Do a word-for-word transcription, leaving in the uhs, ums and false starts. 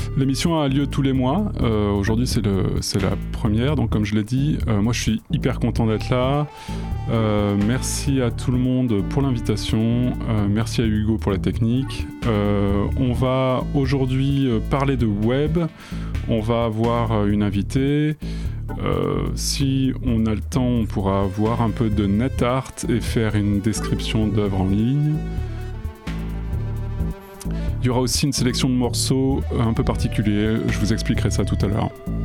L'émission a lieu tous les mois. Euh, aujourd'hui, c'est, le, c'est la première. Donc, comme je l'ai dit, euh, moi, je suis hyper content d'être là. Euh, merci à tout le monde pour l'invitation. Euh, merci à Hugo pour la technique. Euh, on va aujourd'hui parler de web. On va avoir une invitée. Euh, si on a le temps, on pourra voir un peu de net art et faire une description d'œuvres en ligne. Il y aura aussi une sélection de morceaux un peu particuliers, je vous expliquerai ça tout à l'heure.